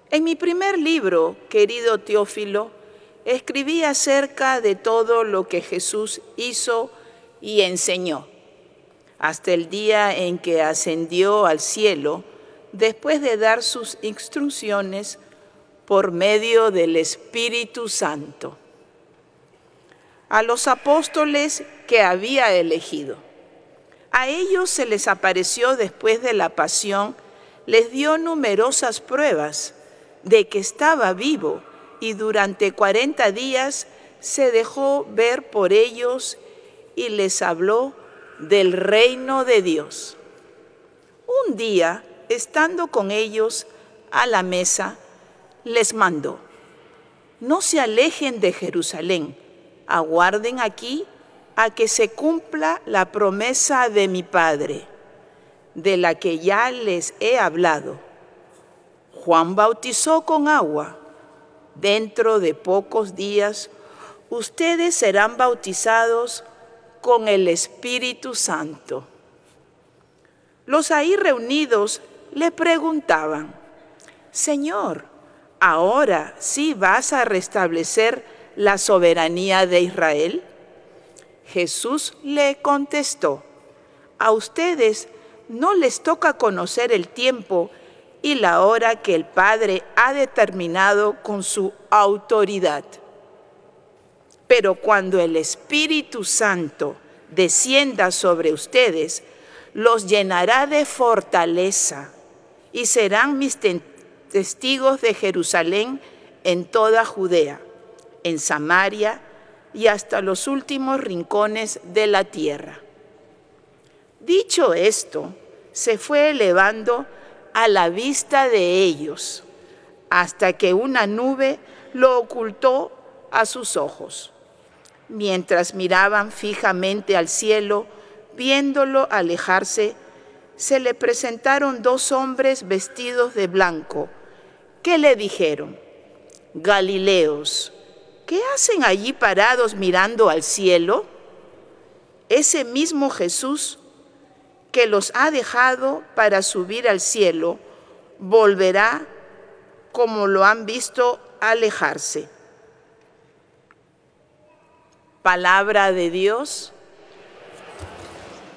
En mi primer libro, querido Teófilo, escribí acerca de todo lo que Jesús hizo y enseñó, hasta el día en que ascendió al cielo, después de dar sus instrucciones por medio del Espíritu Santo a los apóstoles que había elegido. A ellos se les apareció después de la pasión, les dio numerosas pruebas de que estaba vivo y durante 40 días se dejó ver por ellos y les habló del reino de Dios. Un día, estando con ellos a la mesa, les mandó: no se alejen de Jerusalén, aguarden aquí a que se cumpla la promesa de mi Padre, de la que ya les he hablado. Juan bautizó con agua. Dentro de pocos días, ustedes serán bautizados con el Espíritu Santo. Los ahí reunidos le preguntaban: Señor, ¿ahora sí vas a restablecer la soberanía de Israel? Jesús le contestó: a ustedes no les toca conocer el tiempo y la hora que el Padre ha determinado con su autoridad. Pero cuando el Espíritu Santo descienda sobre ustedes, los llenará de fortaleza y serán mis testigos de Jerusalén en toda Judea, en Samaria y hasta los últimos rincones de la tierra. Dicho esto, se fue elevando a la vista de ellos, hasta que una nube lo ocultó a sus ojos. Mientras miraban fijamente al cielo, viéndolo alejarse, se le presentaron 2 hombres vestidos de blanco, que le dijeron: Galileos, ¿qué hacen allí parados mirando al cielo? Ese mismo Jesús que los ha dejado para subir al cielo, volverá como lo han visto alejarse. Palabra de Dios.